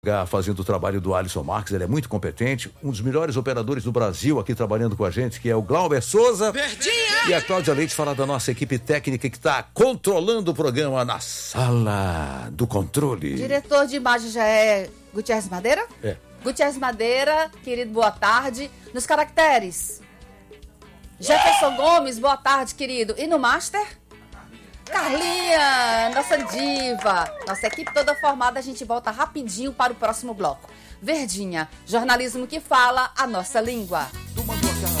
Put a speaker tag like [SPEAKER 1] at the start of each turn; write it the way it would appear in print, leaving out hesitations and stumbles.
[SPEAKER 1] Fazendo o trabalho do Alisson Marques, ele é muito competente, um dos melhores operadores do Brasil aqui trabalhando com a gente, que é o Glauber Souza.
[SPEAKER 2] Verdinha!
[SPEAKER 1] E a Cláudia Leite fala da nossa equipe técnica que está controlando o programa na sala do controle.
[SPEAKER 3] Diretor de imagem já é Gutierrez Madeira?
[SPEAKER 1] É.
[SPEAKER 3] Gutierrez Madeira, querido, boa tarde. Nos caracteres, Jefferson Gomes, boa tarde, querido. E no Master? Carlinha, nossa diva. Nossa equipe toda formada, a gente volta rapidinho para o próximo bloco. Verdinha, jornalismo que fala a nossa língua.